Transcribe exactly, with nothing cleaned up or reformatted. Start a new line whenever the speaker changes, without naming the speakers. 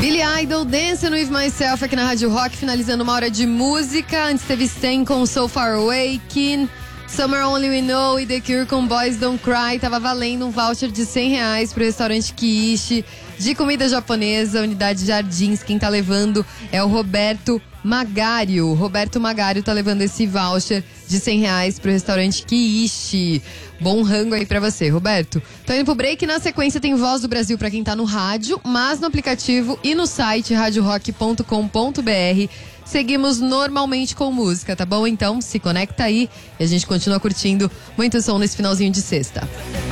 Billy Idol, Dancing With Myself aqui na Rádio Rock, finalizando uma hora de música. Antes teve Stain com So Far Away, Kin, Summer Only We Know e The Cure com Boys Don't Cry. Tava valendo um voucher de cem reais pro restaurante Kiishi de comida japonesa, unidade Jardins. Quem tá levando é o Roberto Magário. Roberto Magário tá levando esse voucher de cem reais pro restaurante Kiishi. Bom rango aí pra você, Roberto. Tô indo pro break, na sequência tem Voz do Brasil pra quem tá no rádio, mas no aplicativo e no site rádio rock ponto com ponto br. Seguimos normalmente com música, tá bom? Então se conecta aí e a gente continua curtindo muito som nesse finalzinho de sexta.